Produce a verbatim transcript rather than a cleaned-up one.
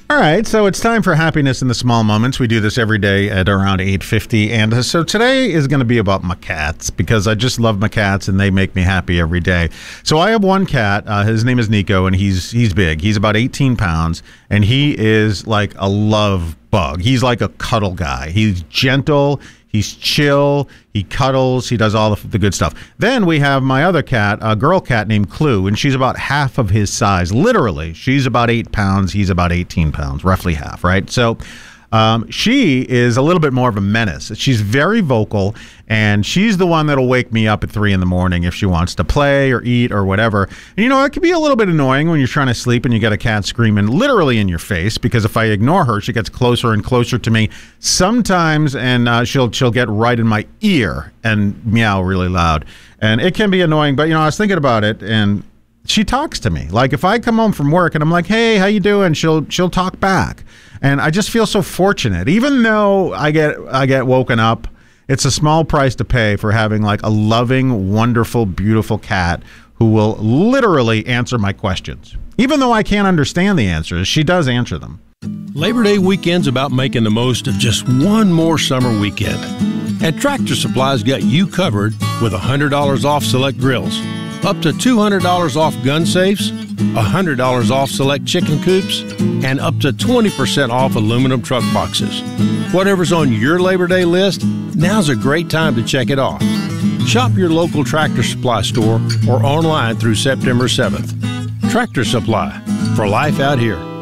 All right, so it's time for Happiness in the Small Moments. We do this every day at around eight fifty, and uh, so today is going to be about my cats because I just love my cats and they make me happy every day. So I have one cat. Uh, his name is Nico, and he's he's big. He's about eighteen pounds, and he is like a love bug. He's like a cuddle guy. He's gentle. He's chill. He cuddles. He does all the, the good stuff. Then we have my other cat, a girl cat named Clue, and she's about half of his size. Literally, she's about eight pounds. He's about eighteen pounds, roughly half, right? So um, she is a little bit more of a menace. She's very vocal, and she's the one that'll wake me up at three in the morning if she wants to play or eat or whatever. And, you know, it can be a little bit annoying when you're trying to sleep and you get a cat screaming literally in your face, because if I ignore her, she gets closer and closer to me sometimes, and uh, she'll she'll get right in my ear and meow really loud. And it can be annoying, but, you know, I was thinking about it, and she talks to me. Like if I come home from work and I'm like, "Hey, how you doing?" She'll she'll talk back. And I just feel so fortunate. Even though I get I get woken up, it's a small price to pay for having like a loving, wonderful, beautiful cat who will literally answer my questions. Even though I can't understand the answers, she does answer them. Labor Day weekend's about making the most of just one more summer weekend. And Tractor Supply's got you covered with one hundred dollars off select grills, up to two hundred dollars off gun safes, one hundred dollars off select chicken coops, and up to twenty percent off aluminum truck boxes. Whatever's on your Labor Day list, now's a great time to check it off. Shop your local Tractor Supply store or online through September seventh. Tractor Supply, for life out here.